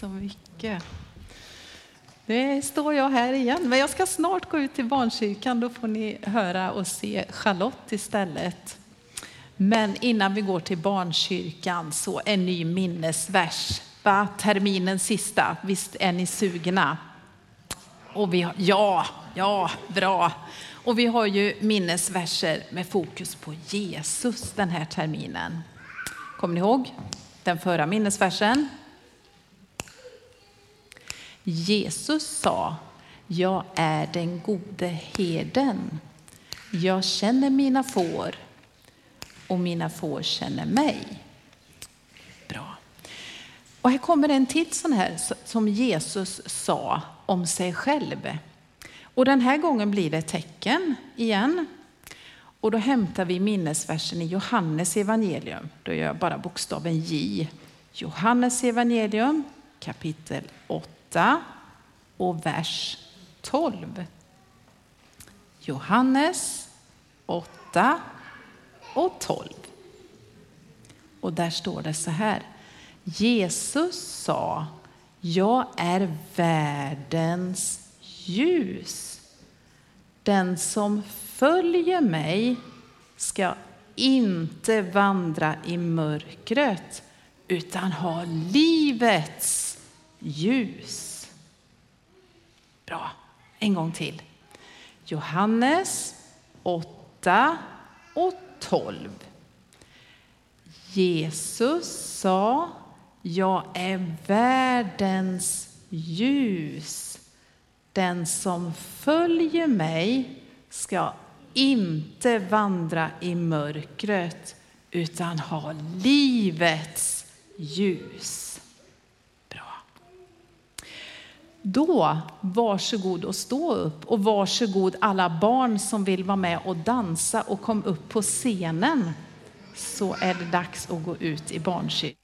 så mycket. Nu står jag här igen, men jag ska snart gå ut till barnkyrkan. Då får ni höra och se Charlotte istället. Men innan vi går till barnkyrkan så en ny minnesvers. Va? Terminens sista, visst är ni sugna? Och vi har, ja, bra. Och vi har ju minnesverser med fokus på Jesus den här terminen. Kommer ni ihåg den förra minnesversen? Jesus sa, jag är den gode herden. Jag känner mina får och mina får känner mig. Bra. Och här kommer en till sån här som Jesus sa om sig själv. Och den här gången blir det ett tecken igen. Och då hämtar vi minnesversen i Johannes evangelium. Då gör jag bara bokstaven J. Johannes evangelium kapitel 8 och vers 12. Johannes 8 och 12. Och där står det så här. Jesus sa, jag är världens ljus. Den som följer mig ska inte vandra i mörkret utan ha livets ljus. Bra, en gång till. Johannes 8 och 12. Jesus sa, jag är världens ljus. Den som följer mig ska inte vandra i mörkret utan ha livets ljus. Bra. Då varsågod och stå upp och varsågod alla barn som vill vara med och dansa och kom upp på scenen. Så är det dags att gå ut i barnkyrkan.